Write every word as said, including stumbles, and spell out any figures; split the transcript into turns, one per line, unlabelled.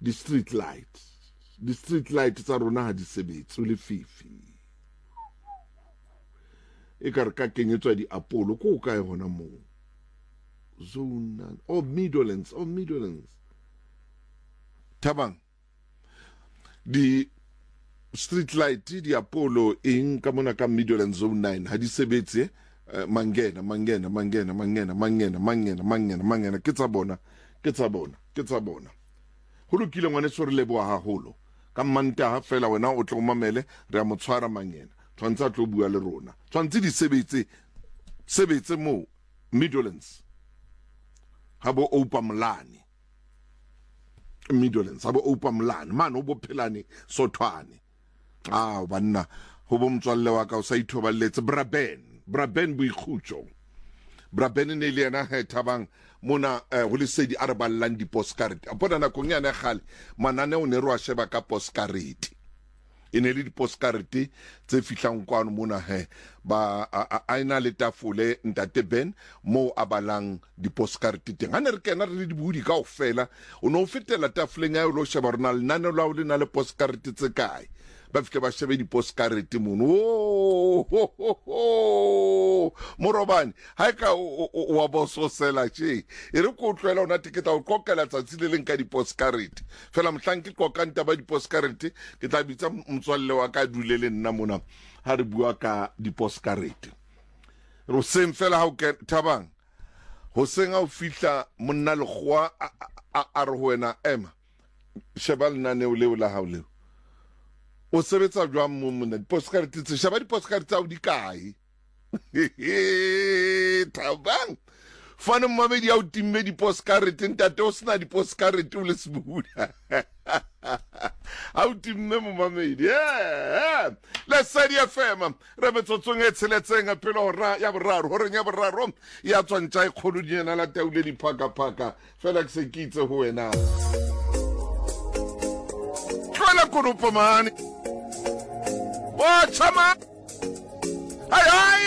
the street light the street light tsa rona ha di sebetse o le fifi e ka re ka kenyetswa di Apollo ko ka e hona mo zone o Midlands o Midlands Thabang di street light di Apollo eng ka mona ka Midlands zone nine ha di sebetse uh, mangena mangena mangena mangena mangena mangena mangena mangena ke tsa bona ke tsa bona ke tsa bona ho lokile ngwane so re leboa haholo ka manta ha fela wena o tlo mamele re a motshwara mangena tshwantse tlo bua le rona tshwantse di sebetse sebetse mo Midlands habo opa mlani Midlands habo opa mlani man o bophelane sothwane ah banna ho bo mtswalle wa ka o sa ithoballetse Braben Braben boikhutsho Braben ne le yena he Thabang mona ho le sedi a re ballang di postcard apona na kong yana gale manane o ne ro a sheba ka postcard ene le di postcard tse fihlang kwano mona he ba a ina le tafole ntate Ben mo abalang di postcard teng ha ne re kena re di budi ka ofela o no fetela tafoleng ya lo sheba rona le nane la o le na le postcard tse kae ba fike ba shebe di postcard mono o morobane ha ka wa boso sela tje e re ko tlwela ona tiketa o kokela tsatsi le leng ka di postcard fela mhlanki ko kanta ba di postcard ke tla bitsa mtswalle wa ka dulele nna mona ha re bua ka di postcard ro sem fela ha o ke Thabang ho senga o fihla monna le khwa a re ho wena ema shebal nane o le o la ha o le o sebetsa jwa mo mona di postcard tse sheba di postcard tsa o di kae Thabang fana mmamedi ya o timme di postcard ntate o sena di postcard o le sebuda au timme mmamedi eh la sadi F M re betsotsong e tsheletseng a pelo ra ya boraro hore nya boraro ya tswantsa e kgolodinyana la taule di phaka phaka fela ke se kitse ho wena fela kono pomane wa chama hai hai